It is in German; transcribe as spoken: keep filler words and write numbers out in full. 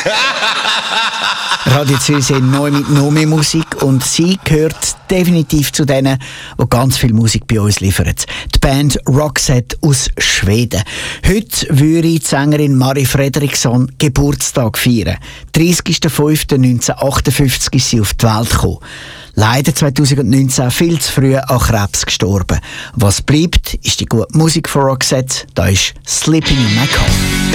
Radio Zürich neu mit noch mehr Musik und sie gehört definitiv zu denen, die ganz viel Musik bei uns liefern. Die Band Roxette aus Schweden. Heute würde die Sängerin Mari Fredriksson Geburtstag feiern. dreißigster fünfter neunzehnhundertachtundfünfzig ist sie auf die Welt gekommen. Leider zweitausendneunzehn viel zu früh an Krebs gestorben. Was bleibt, ist die gute Musik von Roxette. Da ist Sleeping in My Car.